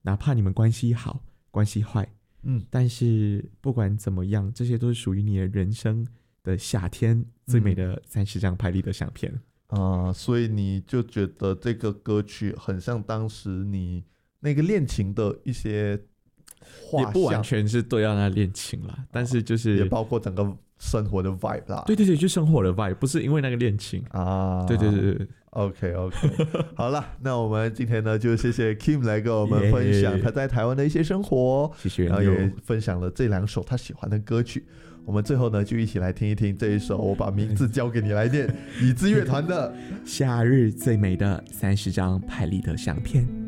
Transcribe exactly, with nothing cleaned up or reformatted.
哪怕你们关系好关系坏， 嗯， 但是不管怎么样，这些都是属于你的人生的夏天最美的三十张拍立得相片啊、呃，所以你就觉得这个歌曲很像当时你那个恋情的一些画像， 也不完全是对到那恋情啦，但是就是也包括整个生活的 vibe 啦。 对对对，就生活的 vibe， 不是因为那个恋情啊。 对对对对 ，OK OK， 好了，那我们今天呢就谢谢 Kim 来跟我们分享他在台湾的一些生活， 谢谢， 然后也分享了这两首他喜欢的歌曲。我们最后呢就一起来听一听这一首我把名字交给你来念，李志乐团的夏日最美的三十张拍立得相片。